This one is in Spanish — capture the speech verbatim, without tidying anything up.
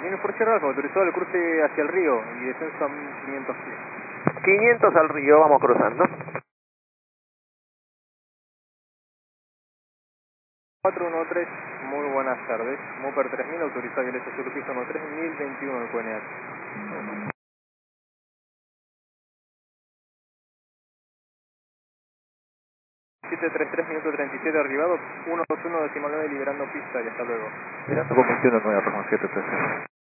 Viene por Sierra Alfa, autorizado el cruce hacia el río y descenso a mil quinientos pies. quinientos al río, vamos cruzando. cuatro uno tres, muy buenas tardes. Moper tres mil, autorizado el S Sur piso uno tres, mil veintiuno el Q N H. siete tres tres, minuto treinta y siete, arribado, uno dos uno, decimal nueve, liberando pista y hasta luego. Mirando con veintiuno nueve, Ramón siete tres.